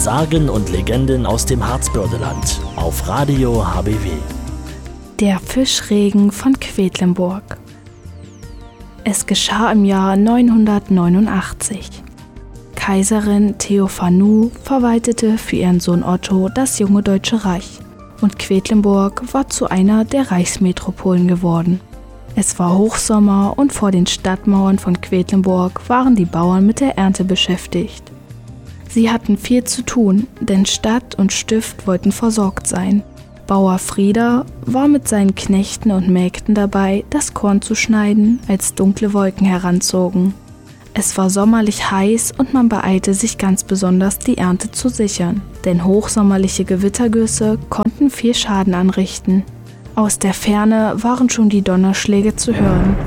Sagen und Legenden aus dem Harzbördeland auf Radio HBW. Der Fischregen von Quedlinburg. Es geschah im Jahr 989. Kaiserin Theophanu verwaltete für ihren Sohn Otto das junge Deutsche Reich und Quedlinburg war zu einer der Reichsmetropolen geworden. Es war Hochsommer und vor den Stadtmauern von Quedlinburg waren die Bauern mit der Ernte beschäftigt. Sie hatten viel zu tun, denn Stadt und Stift wollten versorgt sein. Bauer Frieder war mit seinen Knechten und Mägden dabei, das Korn zu schneiden, als dunkle Wolken heranzogen. Es war sommerlich heiß und man beeilte sich ganz besonders, die Ernte zu sichern, denn hochsommerliche Gewittergüsse konnten viel Schaden anrichten. Aus der Ferne waren schon die Donnerschläge zu hören.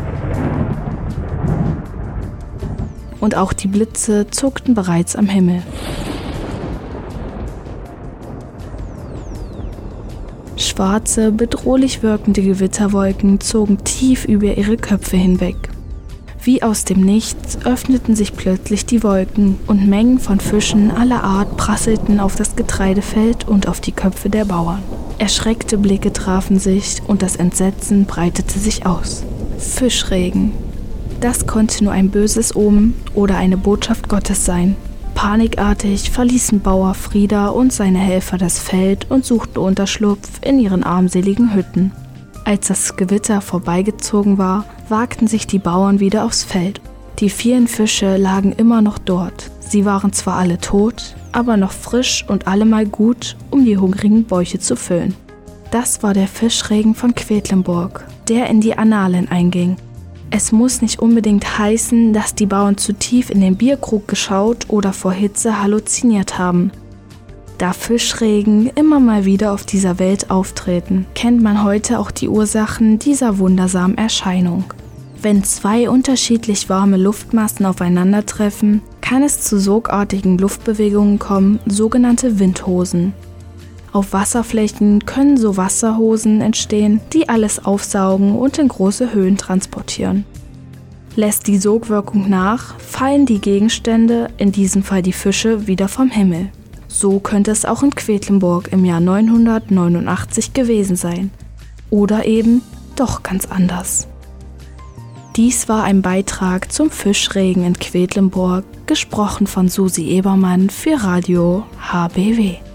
Und auch die Blitze zuckten bereits am Himmel. Schwarze, bedrohlich wirkende Gewitterwolken zogen tief über ihre Köpfe hinweg. Wie aus dem Nichts öffneten sich plötzlich die Wolken und Mengen von Fischen aller Art prasselten auf das Getreidefeld und auf die Köpfe der Bauern. Erschreckte Blicke trafen sich und das Entsetzen breitete sich aus. Fischregen. Das konnte nur ein böses Omen oder eine Botschaft Gottes sein. Panikartig verließen Bauer Frieder und seine Helfer das Feld und suchten Unterschlupf in ihren armseligen Hütten. Als das Gewitter vorbeigezogen war, wagten sich die Bauern wieder aufs Feld. Die vielen Fische lagen immer noch dort. Sie waren zwar alle tot, aber noch frisch und allemal gut, um die hungrigen Bäuche zu füllen. Das war der Fischregen von Quedlinburg, der in die Annalen einging. Es muss nicht unbedingt heißen, dass die Bauern zu tief in den Bierkrug geschaut oder vor Hitze halluziniert haben. Da Fischregen immer mal wieder auf dieser Welt auftreten, kennt man heute auch die Ursachen dieser wundersamen Erscheinung. Wenn zwei unterschiedlich warme Luftmassen aufeinandertreffen, kann es zu sogartigen Luftbewegungen kommen, sogenannte Windhosen. Auf Wasserflächen können so Wasserhosen entstehen, die alles aufsaugen und in große Höhen transportieren. Lässt die Sogwirkung nach, fallen die Gegenstände, in diesem Fall die Fische, wieder vom Himmel. So könnte es auch in Quedlinburg im Jahr 989 gewesen sein. Oder eben doch ganz anders. Dies war ein Beitrag zum Fischregen in Quedlinburg, gesprochen von Susi Ebermann für Radio HBW.